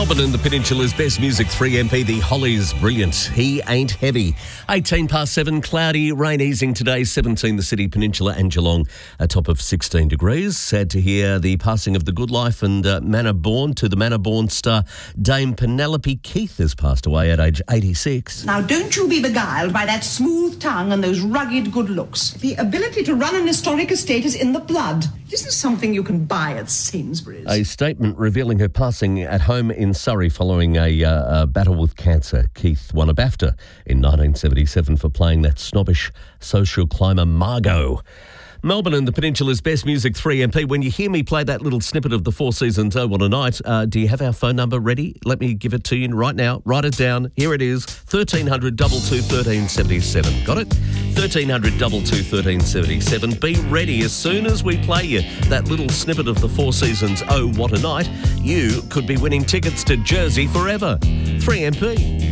Melbourne and the Peninsula's best music, 3MP, the Hollies, brilliant. He Ain't Heavy. 18 past 7, cloudy, rain easing today, 17 the city, Peninsula and Geelong, a top of 16 degrees. Sad to hear the passing of the good life and manner born to the manner born star Dame Penelope Keith has passed away at age 86. Now, don't you be beguiled by that smooth tongue and those rugged good looks. The ability to run an historic estate is in the blood. It isn't something you can buy at Sainsbury's. A statement revealing her passing at home in Surrey following a battle with cancer. Keith won a BAFTA in 1977 for playing that snobbish social climber Margot. Melbourne and the Peninsula's best music, 3MP. When you hear me play that little snippet of the Four Seasons, Oh What a Night, do you have our phone number ready? Let me give it to you right now. Write it down. Here it is, 1300 22 1377. Got it? 1300 22 1377. Be ready as soon as we play you that little snippet of the Four Seasons, Oh What a Night. You could be winning tickets to Jersey forever. 3MP.